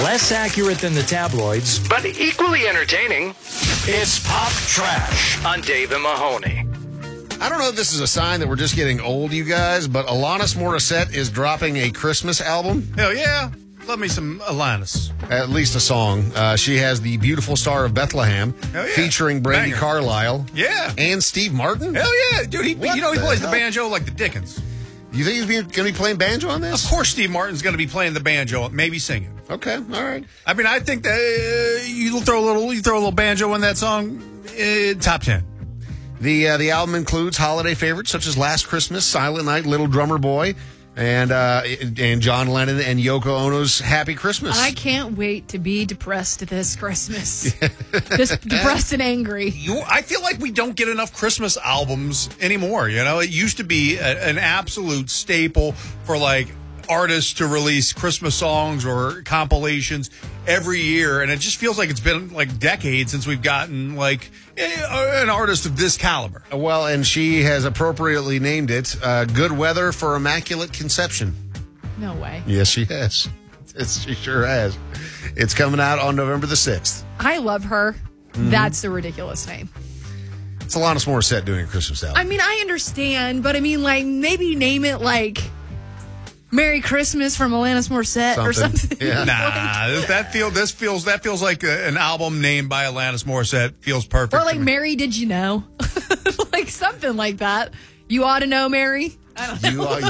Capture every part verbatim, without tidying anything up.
Less accurate than the tabloids, but equally entertaining. It's Pop Trash on Dave and Mahoney. I don't know if this is a sign that we're just getting old, you guys, but Alanis Morissette is dropping a Christmas album. Hell yeah. Love me some Alanis. At least a song. Uh, she has The Beautiful Star of Bethlehem, Hell yeah. featuring Brandi Banger. Carlisle. Yeah. And Steve Martin. Hell yeah. Dude, he, What you know he the plays hell? the banjo like the Dickens. You think he's going to be playing banjo on this? Of course Steve Martin's going to be playing the banjo, maybe singing. Okay, all right. I mean, I think that uh, you throw a little you throw a little banjo in that song, uh, top ten. The uh, the album includes holiday favorites such as Last Christmas, Silent Night, Little Drummer Boy, and uh, and John Lennon and Yoko Ono's Happy Christmas. I can't wait to be depressed this Christmas. Just depressed and angry. You, I feel like we don't get enough Christmas albums anymore. You know, it used to be a, an absolute staple for like artists to release Christmas songs or compilations every year, and it just feels like it's been like decades since we've gotten like an artist of this caliber. Well, and she has appropriately named it uh, Good Weather for Immaculate Conception. No way. Yes, she has. It's, she sure has. It's coming out on November the sixth. I love her. Mm-hmm. That's a ridiculous name. It's Alanis Morissette doing a Christmas album. I mean, I understand, but I mean, like, maybe name it like Merry Christmas from Alanis Morissette or Something. something. Yeah. Nah, this, that feel this feels that feels like a, an album named by Alanis Morissette. Feels perfect. Or to like me. Mary, did you know? Like something like that. You ought to know, Mary. I don't know. You, uh,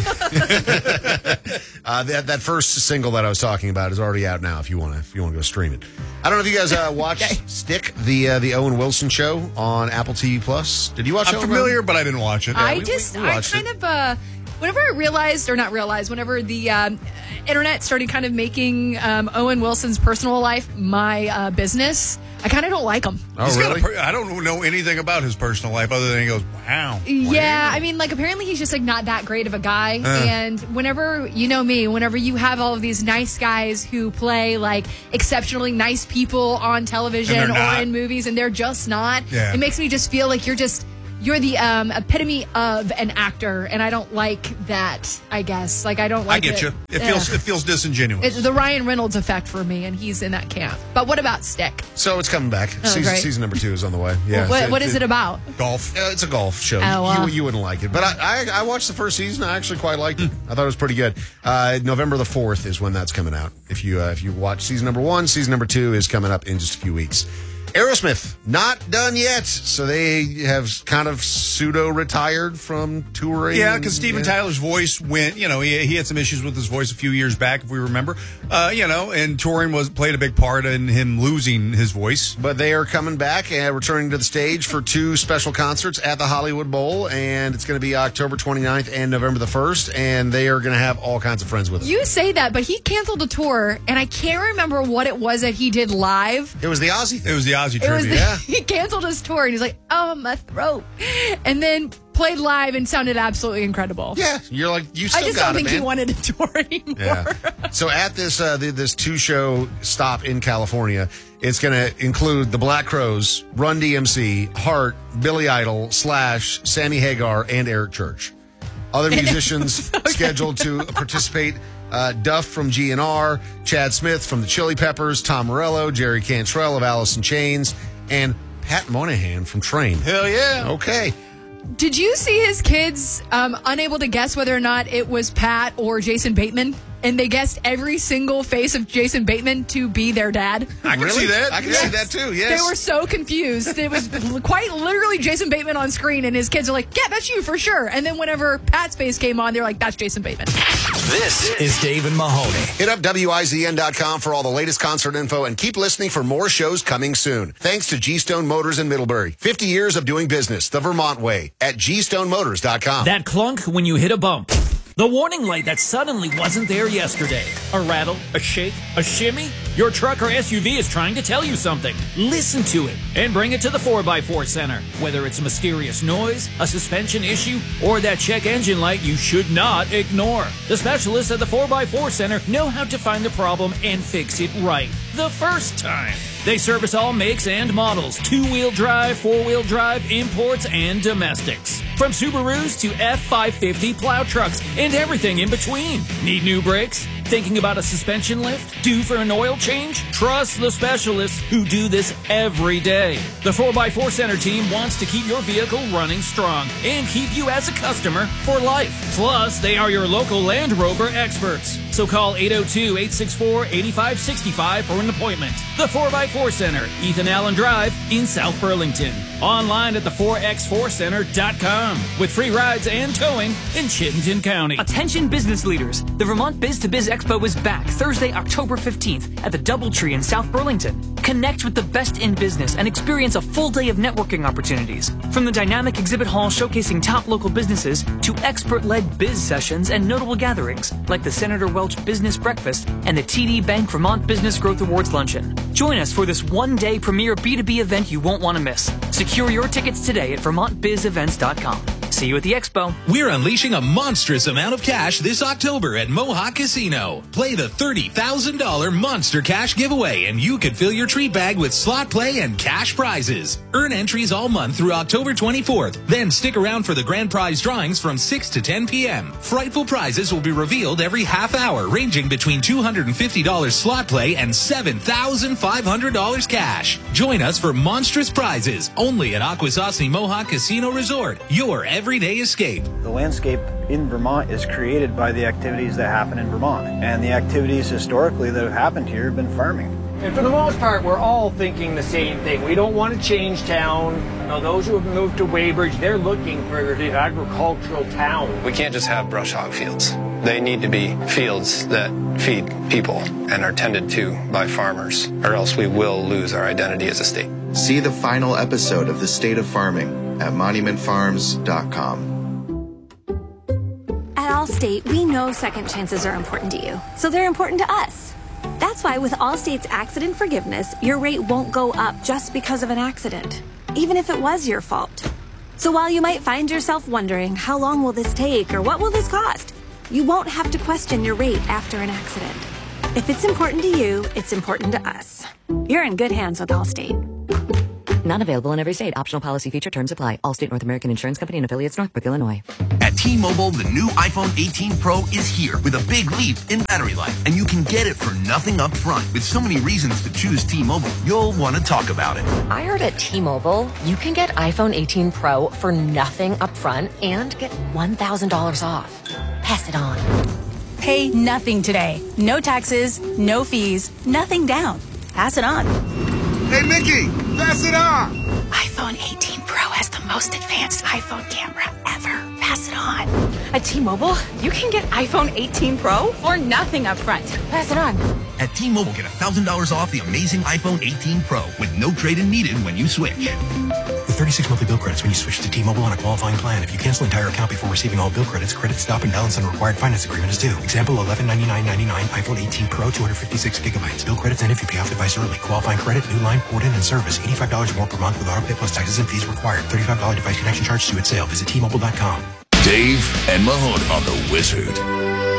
uh, that that first single that I was talking about is already out now. If you want to, if you want to go stream it. I don't know if you guys uh, watched Okay. Stick, the uh, the Owen Wilson show on Apple T V Plus. Did you watch? I'm Owen familiar, Wilson? but I didn't watch it. I we- just, we I watched kind it. of, uh, whenever I realized, or not realized, whenever the um, internet started kind of making um, Owen Wilson's personal life my uh, business, I kind of don't like him. Oh, He's got really? a per- I don't know anything about his personal life other than he goes, wow. Yeah, I mean, like, apparently he's just, like, not that great of a guy. Uh. And whenever, you know me, whenever you have all of these nice guys who play, like, exceptionally nice people on television And or they're not. in movies, and they're just not, Yeah. it makes me just feel like you're just, you're the um, epitome of an actor, and I don't like that, I guess. Like, I don't like I get it. you. It feels Ugh. it feels disingenuous. It's the Ryan Reynolds effect for me, and he's in that camp. But what about Stick? So it's coming back. Oh, season, great. season number two is on the way. Yeah. What, what is it about? Golf. Uh, it's a golf show. Oh, well. you, you wouldn't like it, but I, I I watched the first season. I actually quite liked it. I thought it was pretty good. Uh, November the fourth is when that's coming out. If you uh, if you watch season number one, season number two is coming up in just a few weeks. Aerosmith, not done yet. So they have kind of pseudo-retired from touring. Yeah, because Steven Yeah. Tyler's voice went, you know, he, he had some issues with his voice a few years back, if we remember. Uh, you know, and touring was played a big part in him losing his voice. But they are coming back and returning to the stage for two special concerts at the Hollywood Bowl, and it's going to be October twenty-ninth and November the first, and they are going to have all kinds of friends with them. You say that, but he canceled a tour, and I can't remember what it was that he did live. It was the Ozzy thing. It was the Ozzy It was tribute. the, yeah. he canceled his tour, and he's like, "Oh, my throat," and then played live and sounded absolutely incredible. Yeah, you're like, you I still just got don't it, think man. he wanted to tour anymore. Yeah. So at this uh, the, this two show stop in California, it's going to include the Black Crowes, Run D M C, Heart, Billy Idol, Slash, Sammy Hagar, and Eric Church. Other musicians scheduled to participate: uh, Duff from G N R, Chad Smith from the Chili Peppers, Tom Morello, Jerry Cantrell of Alice in Chains, and Pat Monahan from Train. Hell yeah. Okay. Did you see his kids um, unable to guess whether or not it was Pat or Jason Bateman? And they guessed every single face of Jason Bateman to be their dad. I can Really? see that. I can Yeah. see that too, yes. They were so confused. It was quite literally Jason Bateman on screen, and his kids are like, "Yeah, that's you for sure." And then whenever Pat's face came on, they're like, "That's Jason Bateman." This is Dave and Mahoney. Hit up W I Z N dot com for all the latest concert info and keep listening for more shows coming soon. Thanks to G-Stone Motors in Middlebury. fifty years of doing business the Vermont way at G stone motors dot com. That clunk when you hit a bump. The warning light that suddenly wasn't there yesterday. A rattle, a shake, a shimmy. Your truck or S U V is trying to tell you something. Listen to it and bring it to the four by four Center. Whether it's a mysterious noise, a suspension issue, or that check engine light you should not ignore. The specialists at the four by four Center know how to find the problem and fix it right. The first time. They service all makes and models, two-wheel drive, four-wheel drive, imports, and domestics. From Subarus to F five fifty plow trucks and everything in between. Need new brakes? Thinking about a suspension lift? Due for an oil change? Trust the specialists who do this every day. The four by four Center team wants to keep your vehicle running strong and keep you as a customer for life. Plus, they are your local Land Rover experts. So call eight oh two, eight six four, eight five six five for an appointment. The four by four Center, Ethan Allen Drive in South Burlington. Online at the four by four center dot com with free rides and towing in Chittenden County. Attention business leaders. The Vermont Biz to Biz Expo is back Thursday, October fifteenth at the Doubletree in South Burlington. Connect with the best in business and experience a full day of networking opportunities. From the dynamic exhibit hall showcasing top local businesses to expert-led biz sessions and notable gatherings like the Senator Welch Business Breakfast and the T D Bank Vermont Business Growth Awards Luncheon. Join us for this one-day premier B two B event you won't want to miss. Secure your tickets today at vermont biz events dot com. See you at the expo. We're unleashing a monstrous amount of cash this October at Mohawk Casino. Play the thirty thousand dollars Monster Cash giveaway, and you could fill your treat bag with slot play and cash prizes. Earn entries all month through October twenty-fourth. Then stick around for the grand prize drawings from six to ten p.m. Frightful prizes will be revealed every half hour, ranging between two hundred fifty dollars slot play and seven thousand five hundred dollars cash. Join us for monstrous prizes only at Akwesasne Mohawk Casino Resort, your everyday escape. The landscape in Vermont is created by the activities that happen in Vermont. And the activities historically that have happened here have been farming. And for the most part, we're all thinking the same thing. We don't want to change town. You know, those who have moved to Weybridge, they're looking for the agricultural town. We can't just have brush hog fields. They need to be fields that feed people and are tended to by farmers, or else we will lose our identity as a state. See the final episode of The State of Farming at monument farms dot com. At Allstate, we know second chances are important to you, so they're important to us. That's why with Allstate's accident forgiveness, your rate won't go up just because of an accident, even if it was your fault. So while you might find yourself wondering, how long will this take or what will this cost? You won't have to question your rate after an accident. If it's important to you, it's important to us. You're in good hands with Allstate. Not available in every state. Optional policy feature terms apply. Allstate North American Insurance Company and affiliates, Northbrook, Illinois. At T-Mobile, the new iPhone eighteen Pro is here with a big leap in battery life. And you can get it for nothing up front. With so many reasons to choose T-Mobile, you'll want to talk about it. I heard at T-Mobile, you can get iPhone eighteen Pro for nothing up front and get one thousand dollars off. Pass it on. Pay nothing today. No taxes, no fees, nothing down. Pass it on. Hey, Mickey, pass it on. iPhone eighteen Pro has the most advanced iPhone camera ever. Pass it on. At T-Mobile, you can get iPhone eighteen Pro for nothing up front. Pass it on. At T-Mobile, get one thousand dollars off the amazing iPhone eighteen Pro with no trade-in needed when you switch. With thirty-six monthly bill credits when you switch to T-Mobile on a qualifying plan. If you cancel an entire account before receiving all bill credits, credit stop and balance on a required finance agreement is due. Example, eleven ninety-nine ninety-nine iPhone eighteen Pro, two hundred fifty-six gigabytes. Bill credits end if you pay off device early. Qualifying credit, new line, port in, and service. eighty-five dollars more per month with auto pay plus taxes and fees required. thirty-five dollars device connection charge due at sale. Visit T Mobile dot com. Dave and Mahoney on the Wizard.